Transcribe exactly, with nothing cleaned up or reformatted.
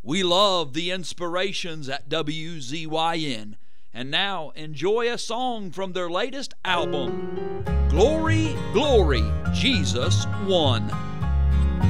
We love the inspirations at W Z Y N. And now enjoy a song from their latest album, Glory, Glory, Jesus Won.